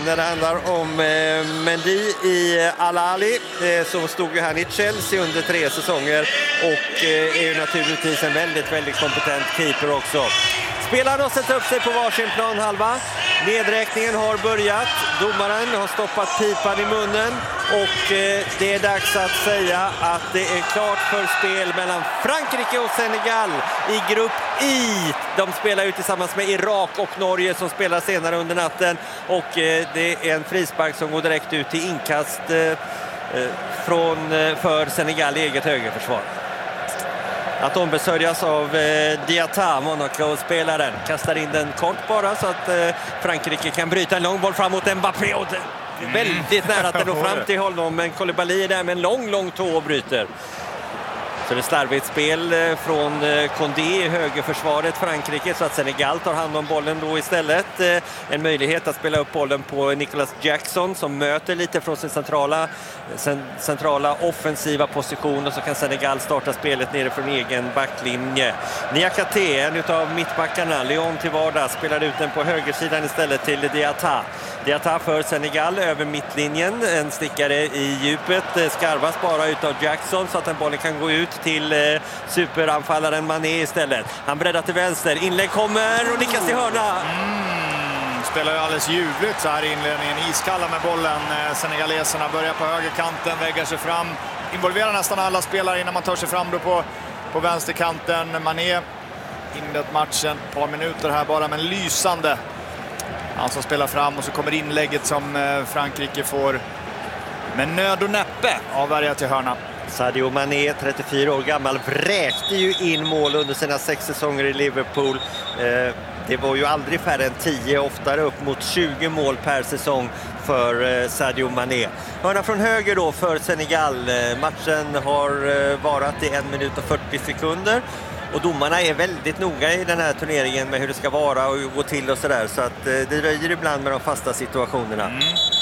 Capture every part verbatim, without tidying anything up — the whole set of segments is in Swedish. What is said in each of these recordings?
när det handlar om eh, Mendy i Al-Ahly, eh, som stod ju här i Chelsea under tre säsonger och eh, är ju naturligtvis en väldigt, väldigt kompetent keeper också. Spelarna har sett upp sig på varsin planhalva. Nedräkningen har börjat. Domaren har stoppat pipan i munnen. Och eh, det är dags att säga att det är klart för spel mellan Frankrike och Senegal i grupp I. De spelar ju tillsammans med Irak och Norge som spelar senare under natten. Och eh, det är en frispark som går direkt ut till inkast eh, från, eh, för Senegal i eget högerförsvar. Att ombesörjas av eh, Diatta, Monaco-spelaren. Kastar in den kort bara så att eh, Frankrike kan bryta en lång boll fram mot Mbappé. Och det är väldigt nära att den når fram till honom. Men Koulibaly är där med en lång, lång tå och bryter. Så det är slarvigt spel eh, från eh, Condé i högerförsvaret Frankrike. Så att Senegal tar hand om bollen då istället. Eh, en möjlighet att spela upp bollen på Nicholas Jackson som möter lite från sin centrala, cent- centrala offensiva position. Och så kan Senegal starta spelet nere från egen backlinje. Niakate, en av mittbackarna, Lyon till vardags, spelar ut den på högersidan istället till Diatta. Diatta för Senegal över mittlinjen. En stickare i djupet. Skarvas bara utav Jackson så att den bollen kan gå ut till eh, superanfallaren Mané istället. Han breddar till vänster. Inlägg kommer och nickas till hörna. Mm, spelar ju alldeles ljuvligt så här i inledningen. Iskalla med bollen. Senegaleserna börjar på högerkanten, väggar sig fram. Involverar nästan alla spelare innan man tar sig fram då på, på vänsterkanten. Mané inlett matchen ett par minuter här bara, men lysande. Han som spelar fram och så kommer inlägget som eh, Frankrike får med nöd och näppe avvärja till hörna. Sadio Mané, trettiofyra år gammal, vräkte ju in mål under sina sex säsonger i Liverpool. Eh, det var ju aldrig färre än tio, oftare upp mot tjugo mål per säsong för eh, Sadio Mané. Hörna från höger då för Senegal. Eh, matchen har eh, varat i en minut och fyrtio sekunder. Och domarna är väldigt noga i den här turneringen med hur det ska vara och gå till och sådär. Så att eh, det röjer ibland med de fasta situationerna. Mm.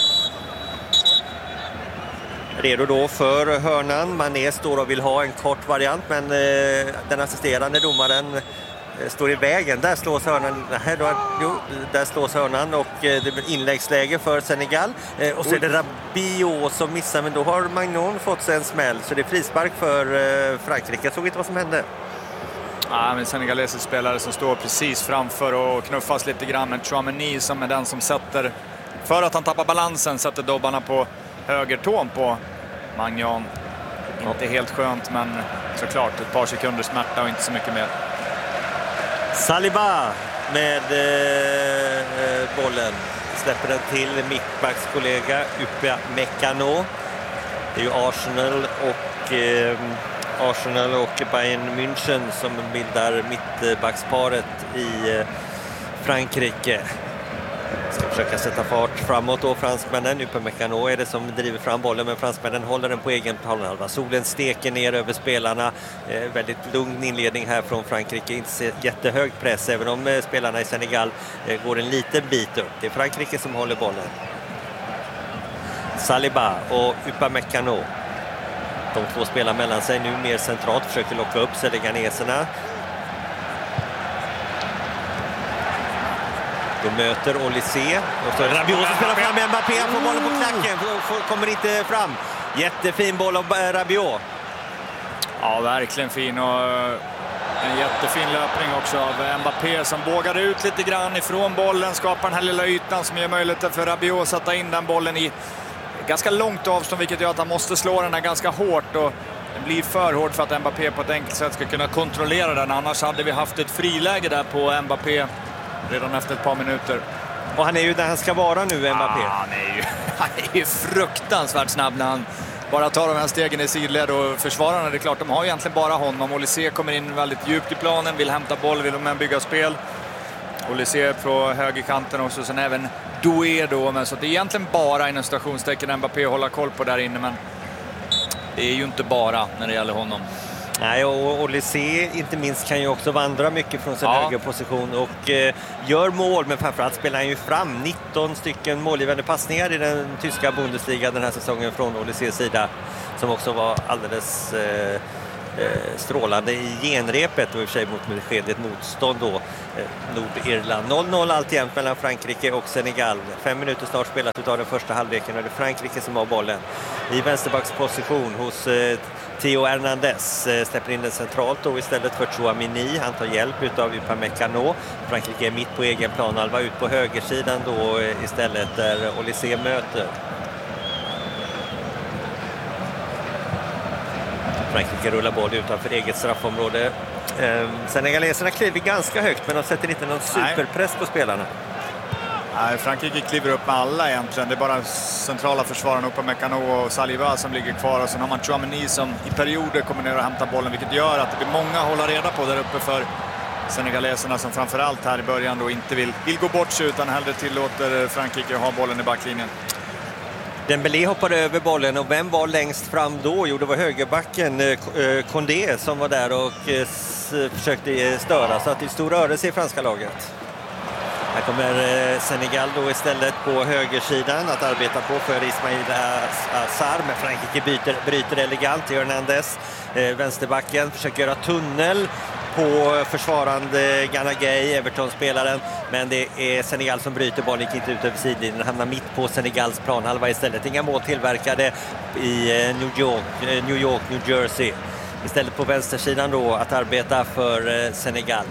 Redo då för hörnan. Mané står och vill ha en kort variant, men eh, den assisterande domaren eh, står i vägen. Där slås hörnan. Nej, då, jo, där slås hörnan och eh, det blir inläggsläge för Senegal. Eh, och så är det Rabiot som missar, men då har Magnon fått sig en smäll. Så det är frispark för eh, Frankrike. Jag såg inte vad som hände. Ja, men senegalesisk spelare som står precis framför och knuffas lite grann. Men Chouameni som är den som sätter, för att han tappar balansen, sätter dobbarna på högertån på Magnon. Inte helt skönt, men såklart ett par sekunders smärta och inte så mycket mer. Saliba med eh, bollen. Släpper den till mittbackskollega Upamecano. Det är ju Arsenal och eh, Arsenal och Bayern München som bildar mittbacksparet i Frankrike. Ska försöka sätta fart framåt då, fransmännen. Upamecano är det som driver fram bollen, men fransmännen håller den på egen planhalva. Solen steker ner över spelarna. Eh, väldigt lugn inledning här från Frankrike. Inte jättehög press, även om eh, spelarna i Senegal eh, går en liten bit upp. Det är Frankrike som håller bollen. Saliba och Upamecano. De två spelar mellan sig nu mer centralt, försöker locka upp seneganeserna. De möter Olysée. Och så är det Rabiot som spelar fram med Mbappé. Får bollen på klacken. Kommer inte fram. Jättefin boll av Rabiot. Ja, verkligen fin. Och en jättefin löpning också av Mbappé som bågar ut lite grann ifrån bollen. Skapar den här lilla ytan som ger möjlighet för Rabiot att sätta in den bollen i ganska långt avstånd, vilket gör att han måste slå den här ganska hårt. Och den blir för hård för att Mbappé på ett enkelt sätt ska kunna kontrollera den. Annars hade vi haft ett friläge där på Mbappé redan efter ett par minuter. Och han är ju där han ska vara nu, Mbappé. Ah, han, är ju, han är ju fruktansvärt snabb när han bara tar de här stegen i sidled. Och försvararna, det är klart, de har egentligen bara honom. Olysée kommer in väldigt djupt i planen, vill hämta boll, vill de bygga spel. Olysée på högerkanten också, sen även Doué då. Men så det är egentligen bara inom stationstecken Mbappé håller koll på där inne. Men det är ju inte bara när det gäller honom. Nej, och Olysée inte minst kan ju också vandra mycket från sin ja. högerposition och eh, gör mål, men framförallt spelar han ju fram nitton stycken målgivande passningar i den tyska Bundesliga den här säsongen från Olysées sida, som också var alldeles eh, strålande i genrepet och i och för sig mot beskedligt motstånd då. Nordirland. noll noll alltjämt mellan Frankrike och Senegal. Fem minuter snart spelat av den första halvleken och det är Frankrike som har bollen i vänsterbacksposition hos eh, Theo Hernandez. Eh, släpper in den centralt då istället för Chouamini. Han tar hjälp av Upamecano. Frankrike är mitt på egen planhalva ut på högersidan då eh, istället där Olysée möter. Frankrike rullar boll utanför eget straffområde. Eh, Senegaleserna kliver ganska högt men de sätter inte någon superpress på spelarna. Nej, Frankrike kliver upp med alla egentligen. Det är bara centrala försvararna Upamecano och Saliba som ligger kvar. Och sen har man Chouamini som i perioder kommer ner och hämtar bollen. Vilket gör att det blir många att hålla reda på där uppe för senegaleserna som framförallt här i början då inte vill, vill gå bort sig utan hellre tillåter Frankrike ha bollen i backlinjen. Dembélé hoppade över bollen och vem var längst fram då? Jo, det var högerbacken eh, Condé som var där och eh, försökte störa. Så att det är stor rörelse i franska laget. Här kommer eh, Senegal då istället på högersidan att arbeta på för Ismail Assar. Men Frankrike byter, bryter elegant till Hernandez. Eh, vänsterbacken försöker göra tunnel på försvarande Gana Gueye, Everton-spelaren. Men det är Senegal som bryter bollen, gick inte ut över sidlinjen. Hamnar mitt på Senegals planhalva istället. Inga mål tillverkade i New York, New York, New Jersey. Istället på vänstersidan då att arbeta för Senegal.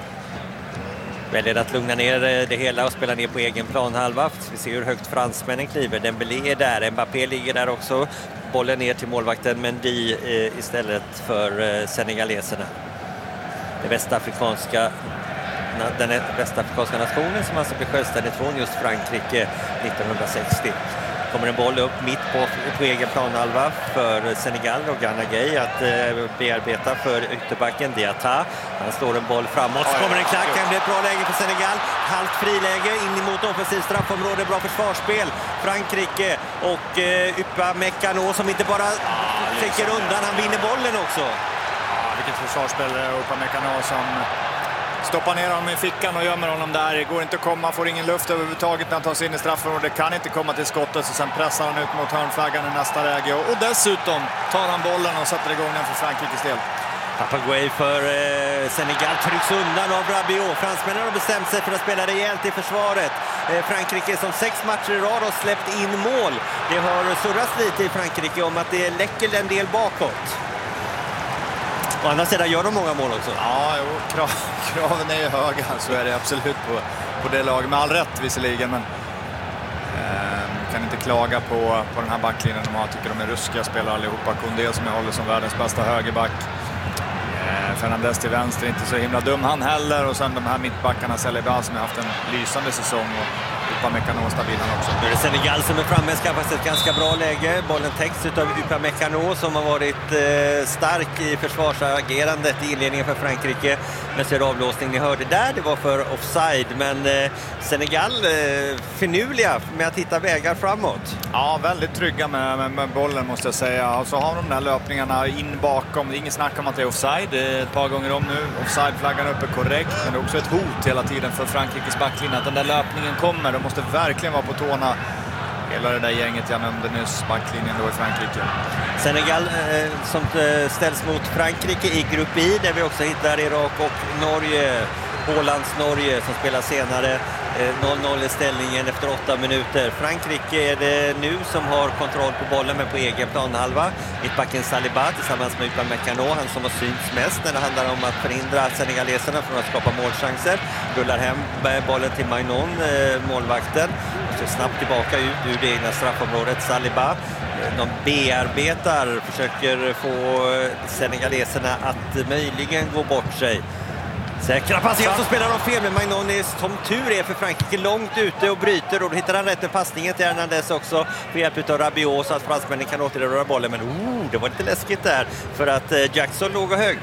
Väljer att lugna ner det hela och spela ner på egen planhalva. Vi ser hur högt fransmännen kliver. Dembélé är där, Mbappé ligger där också. Bollen ner till målvakten Mendy eh, istället för eh, senegaleserna. Det västafrikanska, den västafrikanska nationen som alltså blir självständigt från just Frankrike nittonhundrasextio. Kommer en boll upp mitt på, på egen planhalva för Senegal och Gana Gueye att eh, bearbeta för ytterbacken Diatta. Han slår en boll framåt, så kommer en klack, det blir ett bra läge för Senegal. Halvt friläge in emot offensivt straffområde, bra försvarsspel. Frankrike och eh, Upamecano som inte bara täcker undan, han vinner bollen också. Ja, vilket försvarsspel Upamecano som stoppar ner honom i fickan och gömmer honom där. Det går inte att komma, får ingen luft överhuvudtaget när han tar sig in i straffområdet. Kan inte komma till skottet, så sen pressar han ut mot hörnflaggan i nästa läge. Och dessutom tar han bollen och sätter igång den för Frankrikes del. Papaguay för eh, Senegal trycks undan av Rabiot. Fransmännen har bestämt sig för att spela rejält i försvaret. Eh, Frankrike som sex matcher i rad har släppt in mål. Det har surrats lite i Frankrike om att det läcker en del bakåt. Å andra sidan gör de många mål också. Ja, jo, krav, kraven är ju höga, så är det absolut på, på det laget. Med all rätt visserligen, men eh, kan inte klaga på, på den här backlinjen de har. Tycker de är ruskiga spelare allihopa. Condé som jag håller som världens bästa högerback. Eh, Fernandez till vänster, inte så himla dum han heller. Och sen de här mittbackarna, Saliba som har haft en lysande säsong. Och Upamecano stabil han också. Nu är det Senegal som är framme, skaffar sig ett ganska bra läge. Bollen täcks av Upamecano som har varit eh, stark i försvarsagerandet i inledningen för Frankrike. Men så är det avblåsning, ni hörde där, det var för offside. Men eh, Senegal eh, finurliga med att hitta vägar framåt. Ja, väldigt trygga med, med, med bollen måste jag säga. Och så har de de här löpningarna in bakom. Det är ingen snack om att det är offside. Det är ett par gånger om nu. Offside-flaggan uppe korrekt. Men det är också ett hot hela tiden för Frankrikes backlinje att den där löpningen kommer. De måste verkligen vara på tårna. Hela det där gänget jag nämnde nyss, backlinjen då i Frankrike. Senegal eh, som ställs mot Frankrike i grupp I, där vi också hittar Irak och Norge. Ålands Norge som spelar senare. noll noll i ställningen efter åtta minuter. Frankrike är det nu som har kontroll på bollen, men på egen planhalva. Mittbacken Saliba tillsammans med Upamecano, han som har synts mest när det handlar om att förhindra senegaleserna från att skapa målchanser. Rullar hem bollen till Magnon, målvakten. Och så snabbt tillbaka ut ur det egna straffområdet. Saliba, de bearbetar, försöker få senegaleserna att möjligen gå bort sig. Säkra passningar, så spelar de fel, med Magnon som tur är för Frankrike långt ute och bryter, och då hittar han rätt med passningen till Hernandez också för hjälp av Rabiot så att fransmännen kan återröra bollen. Men oh, det var lite läskigt där för att eh, Jackson låg och hög.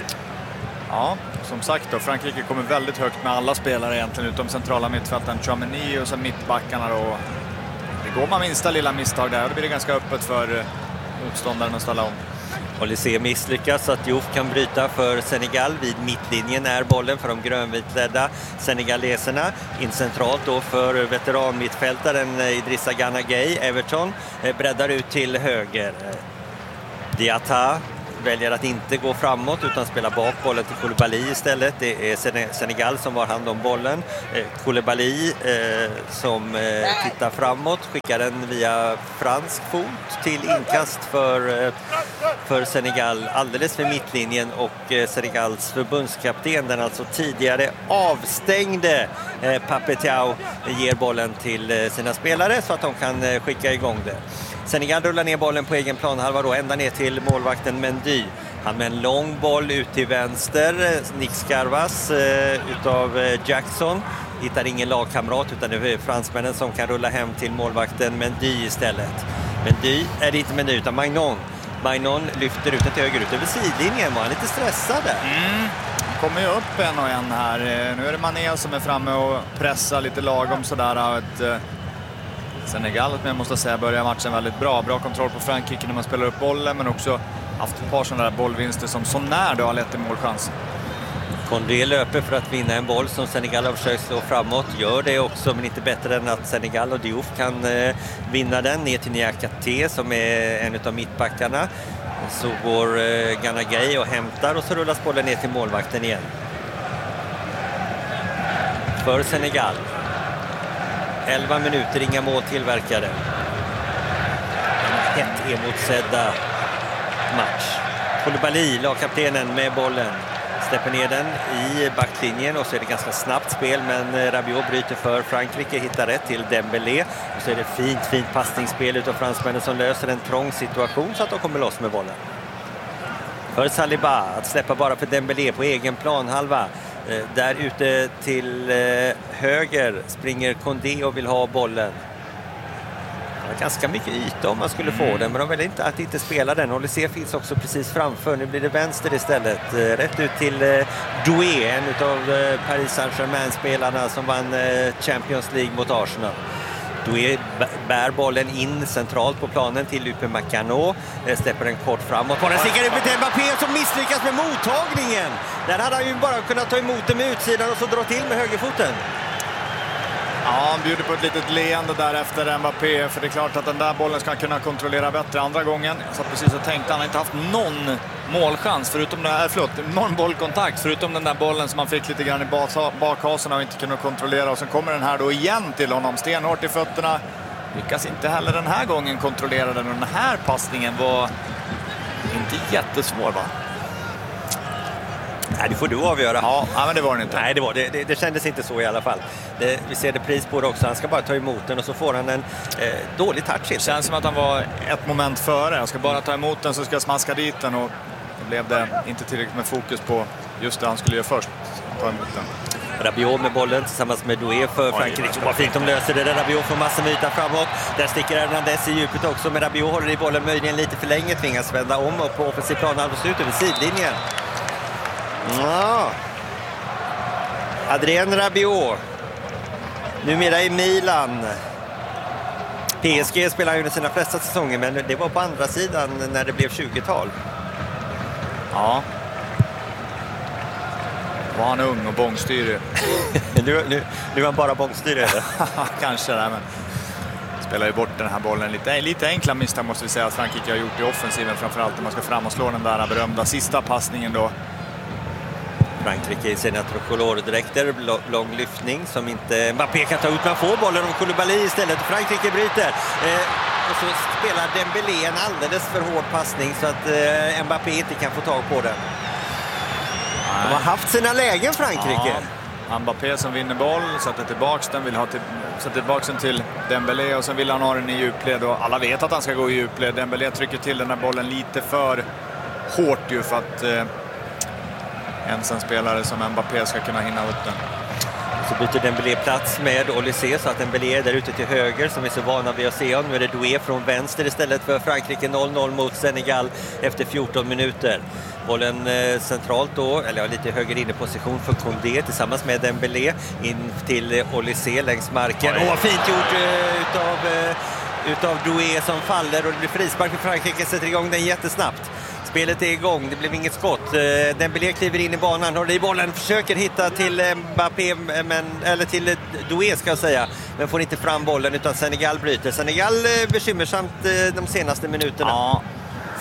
Ja, som sagt då, Frankrike kommer väldigt högt med alla spelare egentligen utom centrala mittfälten Chouameni och så mittbackarna då. Det går man minsta lilla misstag där och då blir det ganska öppet för eh, motståndaren att ställa om. Olysée misslyckas så att Diouf kan bryta för Senegal. Vid mittlinjen är bollen för de grönvitledda senegaleserna. In centralt då för veteranmittfältaren Idrissa Gana Gueye. Everton breddar ut till höger. Diatta väljer att inte gå framåt utan spela bak bollen till Koulibaly istället. Det är Senegal som har hand om bollen. Koulibaly eh, som eh, tittar framåt, skickar den via fransk fot till inkast för, eh, för Senegal alldeles för mittlinjen, och eh, Senegals förbundskapten, den alltså tidigare avstängde eh, Pape Thiaw, ger bollen till eh, sina spelare så att de kan eh, skicka igång det. Senegal rullar ner bollen på egen planhalva då, ända ner till målvakten Mendy. Han med en lång boll ut till vänster. Nick Scarvas eh, utav eh, Jackson. Hittar ingen lagkamrat utan det är fransmännen som kan rulla hem till målvakten Mendy istället. Mendy är det inte Mendy utan Magnon. Magnon lyfter ut ett höger ut över sidlinjen. Var han lite stressad där? Mm. Kommer ju upp en och en här. Nu är det Mané som är framme och pressar lite lagom sådär. Ett, Senegal, men jag måste säga, börjar matchen väldigt bra. Bra kontroll på Frankrike när man spelar upp bollen, men också haft ett par sådana där bollvinster som så när då har lett till målchans. Kondé löper för att vinna en boll som Senegal har försökt slå framåt. Gör det också, men inte bättre än att Senegal och Diouf kan eh, vinna den. Ner till Niakate som är en av mittbackarna. Så går eh, Gana Gueye och hämtar, och så rullas bollen ner till målvakten igen. För Senegal. elva minuter, inga mål tillverkade. En hett emotsedda match. Koulibaly, lagkaptenen, med bollen. Släpper ner den i backlinjen, och så är det ganska snabbt spel, men Rabiot bryter för Frankrike, hittar rätt till Dembélé. Och så är det fint, fint passningsspel utav fransmännen som löser en trång situation så att de kommer loss med bollen. För Saliba att släppa bara för Dembélé på egen planhalva. Där ute till höger springer Kondé och vill ha bollen. Det var ganska mycket yta om man skulle få den, men de vill inte att inte spela den. Olysée finns också precis framför. Nu blir det vänster istället. Rätt ut till Doué, en av Paris Saint-Germain-spelarna som vann Champions League mot Arsenal. Doué bär bollen in centralt på planen till Upamecano. Släpper den kort framåt. Och den sticker upp till Mbappé som misslyckas med mottagningen. Där hade han ju bara kunnat ta emot den med utsidan och så dra till med högerfoten. Ja, han bjuder på ett litet leende där efter Mbappé, för det är klart att den där bollen ska han kunna kontrollera bättre andra gången. Så precis och tänkte, han har inte haft någon målchans förutom den här, förlåt, någon bollkontakt förutom den där bollen som han fick lite grann i bakhasen och inte kunde kontrollera, och sen kommer den här då igen till honom stenhårt i fötterna. Lyckas inte heller den här gången kontrollera den, och den här passningen var inte jättesvår, va? Nej, det får du avgöra. Ja, men det var det inte. Nej, det, var, det, det, det kändes inte så i alla fall. Det, vi ser det pris på det också. Han ska bara ta emot den och så får han en eh, dålig touch. Det känns som att han var ett moment före. Jag ska bara ta emot den så ska jag smaska dit den, och då blev det inte tillräckligt med fokus på just det han skulle göra först. Ta emot den. Rabiot med bollen tillsammans med Doué för Frankrike. Vad fint de löser det. Rabiot får massor med yta framåt. Där sticker Hernandez i djupet också. Men Rabiot håller i bollen möjligen lite för länge. Tvingas vända om och på offensiv plan och slut över sidlinjen. Ja. Adrien Rabiot. Numera i Milan. P S G spelar under sina flesta säsonger, men det var på andra sidan när det blev tjugotal. Ja. Var han ung och bångstyrig. nu, nu, nu är han bara bångstyrig. Kanske där, men spelar ju bort den här bollen. Lite, lite enkla misstag måste vi säga att Frankrike har gjort i offensiven, framförallt när man ska fram och slå den där berömda sista passningen då. Frankrike i sina tricolor-dräkter, lång lyftning som inte Mbappé kan ta ut. Man får bollen av Koulibaly istället. Frankrike bryter. Eh, och så spelar Dembélé en alldeles för hård passning så att eh, Mbappé inte kan få tag på den. Nej. De har haft sina lägen, Frankrike. Ja. Mbappé som vinner boll, sätter tillbaks den, vill ha till, sätter tillbaks den till Dembélé, och sen vill han ha den i djupled, och alla vet att han ska gå i djupled. Dembélé trycker till den här bollen lite för hårt ju för att eh, en spelare som Mbappé ska kunna hinna upp den. Så byter Dembélé plats med Olysée så att Dembélé är där ute till höger som är så vana vid att se honom. Nu är det Doué från vänster istället för Frankrike. Noll noll mot Senegal efter fjorton minuter. Bollen eh, centralt då, eller ja, lite höger inne position för Kondé tillsammans med Dembélé in till eh, Olysée längs marken. Åh, fint gjort eh, utav, eh, utav Doué som faller, och det blir frispark för Frankrike, sätter igång den jättesnabbt. Spelet är igång, det blev inget skott. Dembélé kliver in i banan, håller i bollen, försöker hitta till Mbappé, men, eller till Doué ska jag säga, men får inte fram bollen utan Senegal bryter. Senegal bekymmersamt de senaste minuterna. Ja,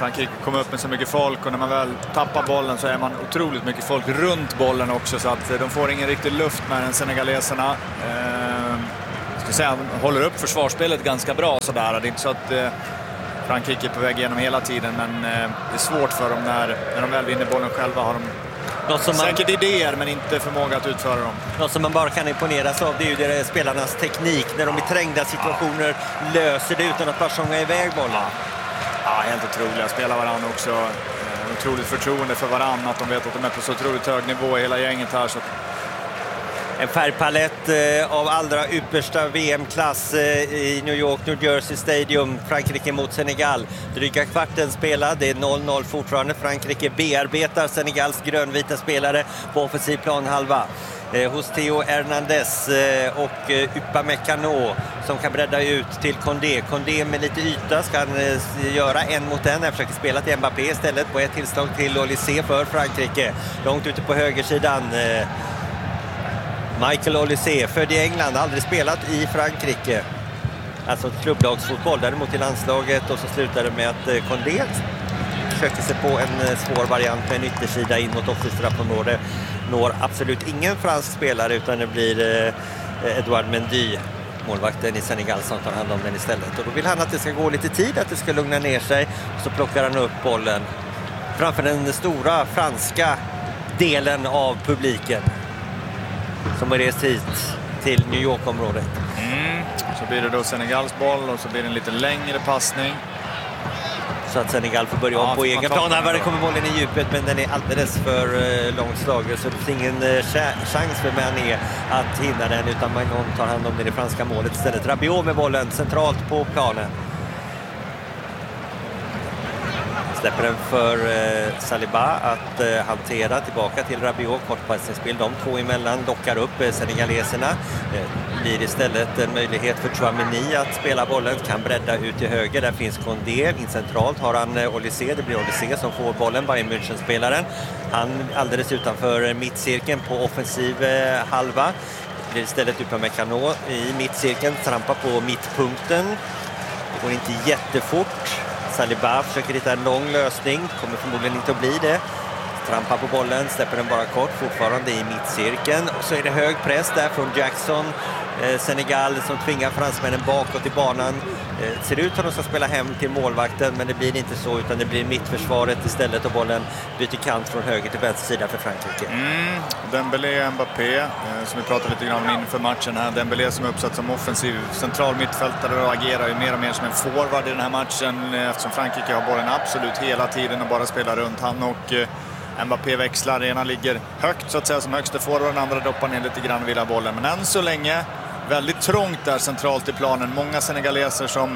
Frankrike kommer upp med så mycket folk och när man väl tappar bollen så är man otroligt mycket folk runt bollen också, så att de får ingen riktig luft med den senegaleserna. Eh, ska säga, håller upp försvarsspelet ganska bra sådär. Det är inte så att eh, Frankrike är på väg igenom hela tiden, men eh, det är svårt för dem när, när de väl vinner bollen själva. Har de något som säkert man, idéer, men inte förmåga att utföra dem. Något som man bara kan imponeras av, det är ju deras spelarnas teknik. När de i trängda situationer löser det utan att bara sjunga iväg bollen. Ja, ja, helt otroliga. Spelar varandra också. Eh, otroligt förtroende för varandra. Att de vet att de är på så otroligt hög nivå i hela gänget här. Så en färgpalett eh, av allra yppersta V M-klass eh, i New York, New Jersey Stadium. Frankrike mot Senegal. Dryga kvarten spelad, det är noll noll fortfarande. Frankrike bearbetar Senegals grönvita spelare på offensiv planhalva. Eh, hos Theo Hernandez eh, och eh, Upamecano som kan bredda ut till Condé. Condé med lite yta ska han eh, göra en mot en. Han försöker spela till Mbappé istället på ett tillslag till Olysée för Frankrike. Långt ute på högersidan. Eh, Michael Olysée, född i England, aldrig spelat i Frankrike. Alltså klubblagsfotboll, däremot i landslaget, och så slutade det med att Condé försökte sig på en svår variant med en yttersida in mot offensivt straffområde. Når absolut ingen fransk spelare, utan det blir eh, Edouard Mendy, målvakten i Senegal, som tar hand om den istället. Och då vill han att det ska gå lite tid, att det ska lugna ner sig. Så plockar han upp bollen framför den stora franska delen av publiken som har rest hit till New York-området. Mm. Så blir det då Senegals boll och så blir det en lite längre passning. Så att Senegal får börja ja, om på egen plan. Här kommer bollen i djupet, men den är alldeles för uh, långt slagen, så det finns ingen uh, chans för Mané att hinna den, utan Magnon tar hand om det i det franska målet istället. Rabiot med bollen centralt på planen. Släpper den för eh, Saliba att eh, hantera tillbaka till Rabiot. Kortpassningsspel, de två emellan lockar upp eh, senegaleserna. Eh, blir istället en möjlighet för Tchouaméni att spela bollen. Kan bredda ut till höger. Där finns Condé. In centralt har han eh, Olysée. Det blir Olysée som får bollen. Bayern München-spelaren. Han alldeles utanför mittcirkeln på offensiv eh, halva. Det blir istället Upamecano i mittcirkeln. Trampar på mittpunkten. Det går inte jättefort. Saliba försöker hitta en lång lösning. Kommer förmodligen inte att bli det. Trampar på bollen, släpper den bara kort. Fortfarande i mittcirkeln. Och så är det hög press där från Jackson. Eh, Senegal som tvingar fransmännen bakåt i banan. Eh, ser ut som de ska spela hem till målvakten, men det blir inte så, utan det blir mittförsvaret istället, och bollen byter kant från höger till vänster sida för Frankrike. Mm. Dembélé, Mbappé, eh, som vi pratade lite grann om inför matchen här. Dembélé som är uppsatt som offensiv central mittfältare och agerar ju mer och mer som en forward i den här matchen, eh, eftersom Frankrike har bollen absolut hela tiden och bara spelar runt han, och eh, Mbappé växlar. Ena ligger högt så att säga som högsta forward, den andra doppar ner lite grann och vill ha bollen. Men än så länge väldigt trångt där centralt i planen. Många senegaleser som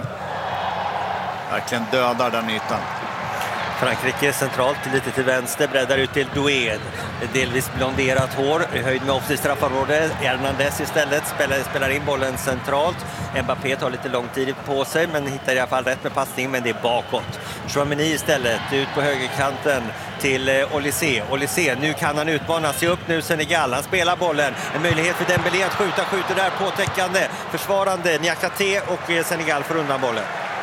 verkligen dödar den ytan. Frankrike centralt lite till vänster, breddar ut till Doué. Delvis blonderat hår, höjd med offensivt straffområde. Hernandez istället spelar, spelar in bollen centralt. Mbappé tar lite lång tid på sig, men hittar i alla fall rätt med passning, men det är bakåt. Tchouaméni istället ut på högerkanten till eh, Olysée. Olysée, nu kan han utmana sig upp nu Senegal. Han spelar bollen. En möjlighet för Dembélé att skjuta, skjuter där påtäckande. Försvarande Niakhaté, och eh, Senegal får undan bollen.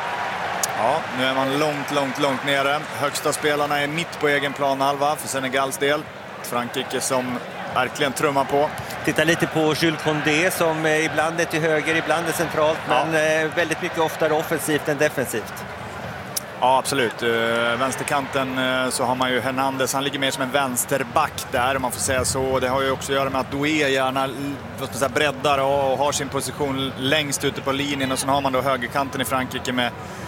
Ja, nu är man långt, långt, långt nere. Högsta spelarna är mitt på egen planhalva för Senegals del. Frankrike som verkligen trummar på. Titta lite på Jules Condé som eh, ibland är till höger, ibland är centralt, ja. Men eh, väldigt mycket oftare offensivt än defensivt. Ja, absolut. Uh, vänsterkanten uh, så har man ju Hernandez. Han ligger mer som en vänsterback där, om man får säga så. Det har ju också att göra med att Doué gärna vad ska man säga, breddar och har sin position längst ute på linjen. Och sen har man då högerkanten i Frankrike med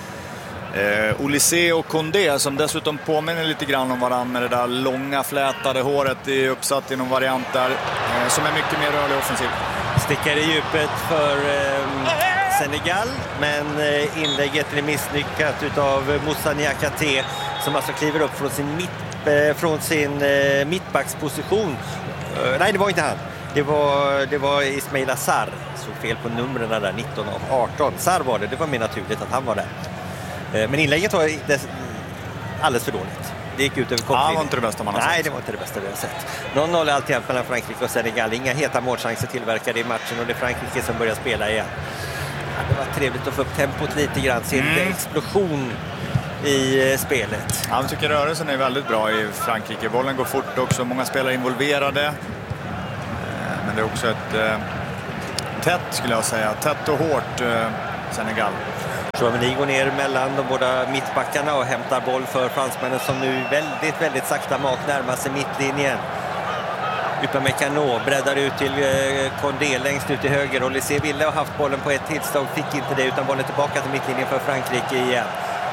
uh, Olysée och Condé, som dessutom påminner lite grann om varandra med det där långa flätade håret i uppsatt i någon variant där, uh, som är mycket mer rörlig offensiv. Stickar i djupet för um, Senegal, men uh, inlägget är misslyckat utav Moussa Niakhaté, som alltså kliver upp från sin, mitt, uh, från sin uh, mittbacksposition. Uh, nej, det var inte han. Det var, det var Ismail Assar. Så fel på numren där, nitton av arton. Sarr var det, det var mer naturligt att han var där. Uh, men inlägget var alldeles för dåligt. Det gick ut över kopplinjen. Ja, det var inte det bästa man har Nej, sett. det var inte det bästa vi har sett. noll noll alltjämt mellan Frankrike och Senegal. Inga heta målchanser tillverkade i matchen, och det är Frankrike som börjar spela igen. Ja, det var trevligt att få upp tempot lite grann. Se en mm. explosion i eh, spelet. Ja, jag tycker rörelsen är väldigt bra i Frankrike. Bollen går fort också, många spelare involverade. Eh, men det är också ett eh, tätt skulle jag säga, tätt och hårt eh, Senegal. Chouameni går ner mellan de båda mittbackarna och hämtar boll för fransmännen som nu väldigt, väldigt sakta mak närmar sig mittlinjen. Upamecano breddar ut till eh, Condé längst ut till höger. Olysée ville ha haft bollen på ett tillslag, fick inte det utan bollen tillbaka till mittlinjen för Frankrike igen.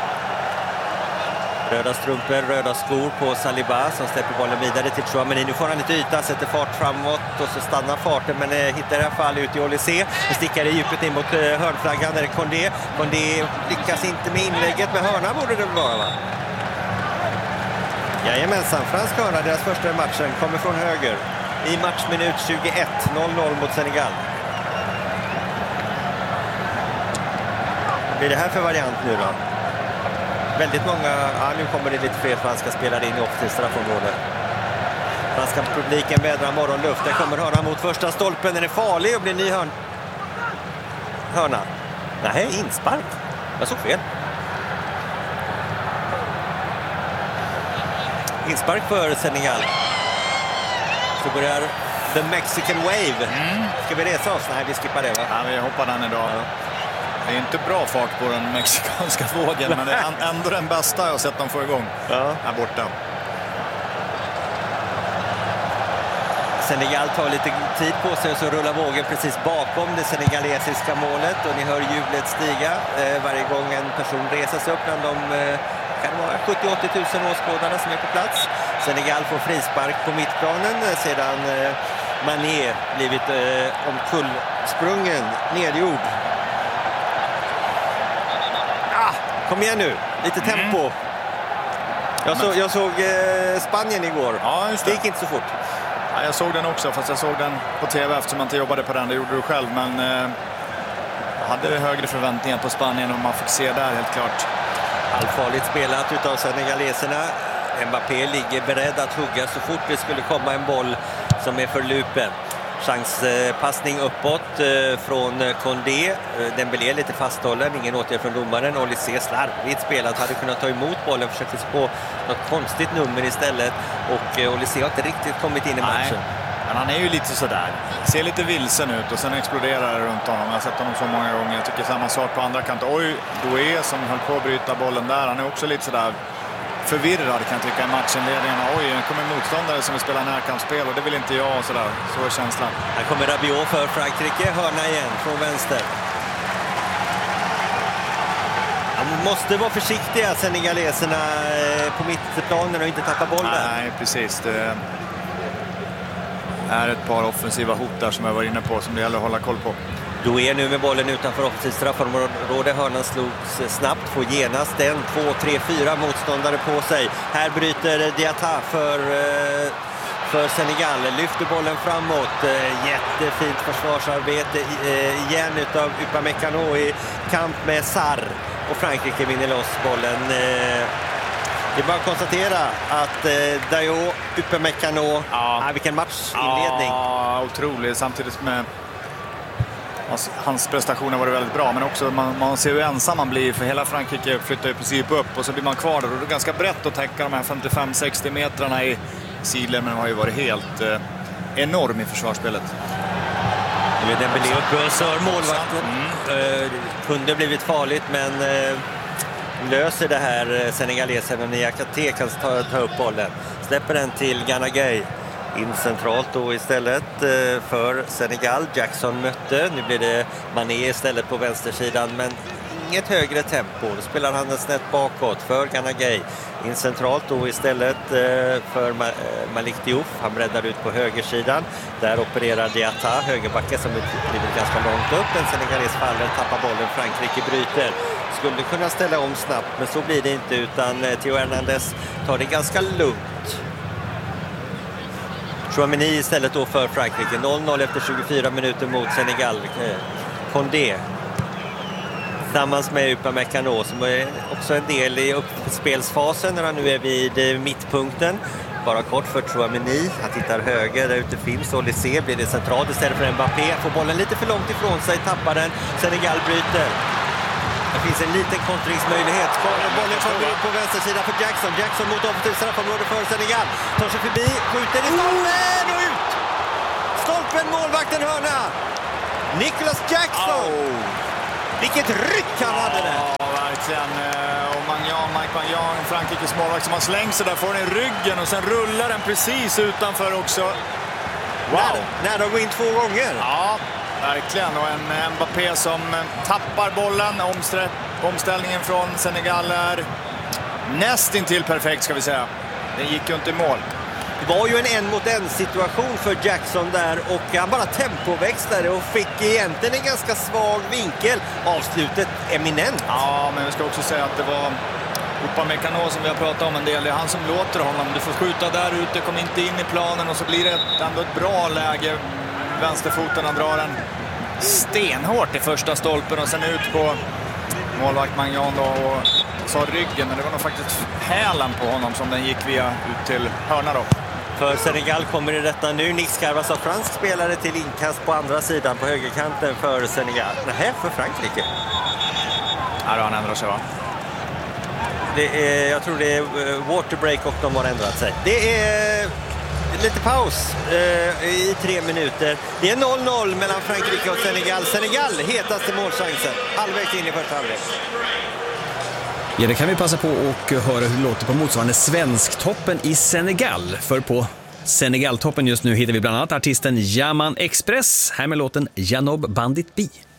Röda strumpor, röda skor på Saliba som släpper bollen vidare till Chouameni. Nu får han lite yta, sätter fart framåt och så stannar farten men eh, hittar i alla fall ut i Olysée. Det stickar i djupet in mot eh, hörnflaggan där är Condé. Condé lyckas inte med inlägget, men hörna borde det vara, va? Jajamensan, fransk hörna, deras första i matchen, kommer från höger i matchminut tjugoett, noll noll mot Senegal. Vad blir det här för variant nu då? Väldigt många, ja, nu kommer det lite fler franska spelare in i offensivt straffområde. Franska publiken vädrar morgonluft. Där kommer hörna mot första stolpen. Den är farlig och blir ny hörn. hörna. Nej, inspark. Jag såg fel. Inspark för Senegal. Så börjar the Mexican wave. Mm. Ska vi resa oss? Nej, vi skippar det, va? Ja, vi hoppar den idag. Ja. Det är inte bra fart på den mexikanska vågen, men det är ändå den bästa jag har sett dem få igång. Ja. Här borta. Senegal tar lite tid på sig och så rullar vågen precis bakom det senegalesiska målet. Och ni hör jublet stiga eh, varje gång en person reser sig upp bland de eh, kan det vara sjuttio till åttio tusen åskådarna som är på plats. Senegal får frispark på mittplanen sedan eh, Mané blivit eh, omkullsprungen, nedgjord. Ah, kom igen nu, lite tempo. Mm. Jag, så, jag såg eh, Spanien igår. Ja, just det. Det gick inte så fort. Ja, jag såg den också, fast jag såg den på tv eftersom man inte jobbade på den. Det gjorde du själv, men eh, jag hade högre förväntningar på Spanien om man fick se där, helt klart. Allfarligt spelat utav senegaleserna. Mbappé ligger beredd att hugga så fort det skulle komma en boll som är för lupen. Chanspassning uppåt eh, från Condé. Eh, Dembélé lite fasthållen, ingen åtgärd från domaren. Olysée slarvigt spelat, hade kunnat ta emot bollen, försökte sig på något konstigt nummer istället. Och eh, Olysée har inte riktigt kommit in i matchen. Nej, men han är ju lite sådär. Ser lite vilsen ut och sen exploderar det runt honom. Jag har sett honom så många gånger. Jag tycker samma sak på andra kanten. Oj, Doué som höll på att bryta bollen där. Han är också lite sådär förvirrad, kan jag tycka, i matchenledningen. Oj, nu kommer motståndare som vill spela närkampsspel och det vill inte jag och sådär. Så är känslan. Här kommer Rabiot för Frankrike. Hörna igen från vänster. De måste vara försiktiga, senegaleserna, på mittplanen och inte tappa bollen. Nej, precis. Det är ett par offensiva hot där som jag var inne på som det gäller att hålla koll på. Doué nu med bollen utanför offensivt straffområde. Hörnan slogs snabbt, får genast en, två, tre, fyra motståndare på sig. Här bryter Diatta för, för Senegal. Lyfter bollen framåt. Jättefint försvarsarbete igen utav Upamecano i kamp med Sarr. Och Frankrike vinner loss bollen. Det är bara att konstatera att eh, Diatta, Upamecano, ja. ah, vilken matchinledning. Ja, otroligt. Samtidigt med hans prestationer var det väldigt bra, men också man, man ser hur ensam man blir, för hela Frankrike flyttar i princip upp och så blir man kvar där och det är ganska brett att täcka de här femtiofem sextio metrarna i sidled, men har ju varit helt eh, enorm i försvarsspelet. Nu är Dembélé upprösar målvakten. Mm. Eh, kunde blivit farligt, men eh, löser det här senegalesen och Niakate kan ta, ta upp bollen. Släpper den till Gana Gueye. In centralt då istället för Senegal. Jackson mötte. Nu blir det Mané istället på vänstersidan, men inget högre tempo. Då spelar han en snett bakåt för Gana Gueye. In centralt då istället för Malik Diouf. Han breddar ut på högersidan. Där opererar Diatta, högerbacke som blivit ganska långt upp. En senegales faller, tappar bollen. Frankrike bryter. Skulle kunna ställa om snabbt, men så blir det inte, utan Theo Hernandez tar det ganska lugnt. Chouameni istället då för Frankrike. noll noll efter tjugofyra minuter mot Senegal. Condé tillsammans med Upamecano som är också en del i uppspelsfasen när han nu är vid mittpunkten. Bara kort för Chouameni. Han tittar höger, där ute finns Olysée. Blir det centralt istället för Mbappé. Får bollen lite för långt ifrån sig, tappar den. Senegal bryter. Det finns en liten kontringsmöjlighet. Bollen kommer upp på vänstersidan för Jackson. Jackson mot offensivt straffområde för Senegal. Tar sig förbi, skjuter i stolpen och ut! Stolpen, målvakten, hörna! Nicholas Jackson! Oh. Vilket ryck han hade där! Ja, verkligen. Och Magnan, Mike Magnan, Frankrikes målvakt, som har slängt sig där, får den i ryggen och sen rullar den precis utanför också. Wow! När, när de går in två gånger. Ja, verkligen. Och en Mbappé som tappar bollen. Omsträ- omställningen från Senegal är nästintill perfekt, ska vi säga. Den gick ju inte i mål. Det var ju en en mot en situation för Jackson där och han bara tempoväxlade och fick egentligen en ganska svag vinkel. Avslutet eminent. Ja, men vi ska också säga att det var Upamecano som vi har pratat om en del. Det är han som låter honom. Du får skjuta där ute, kom inte in i planen och så blir det ändå ett bra läge. Vänsterfoten, han drar en stenhårt i första stolpen och sen ut på målvakt Magnan då och sa ryggen, men det var nog faktiskt hälen på honom som den gick via ut till hörna då. För Senegal kommer i detta nu. Nick Scarvas av fransk spelare till inkast på andra sidan på högerkanten för Senegal. Nej, för Frankrike. Ja, då han ändrar sig, va? Det är, jag tror det är waterbreak och de har ändrat sig. Det är lite paus eh, i tre minuter. Det är noll noll mellan Frankrike och Senegal. Senegal hetaste målchansen. Halvvägs in i första halvlek. Ja, det kan vi passa på och höra hur det låter på motsvarande svensktoppen i Senegal. För på Senegaltoppen just nu hittar vi bland annat artisten Yaman Express. Här med låten Janob Bandit Bi.